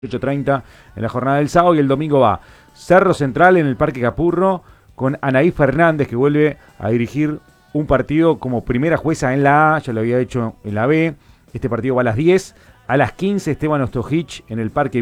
8:30 en la jornada del sábado, y el domingo va Cerro Central en el Parque Capurro con Anaí Fernández, que vuelve a dirigir un partido como primera jueza en la A, ya lo había hecho en la B. Este partido va a las 10. A las 15 Esteban Ostojich en el Parque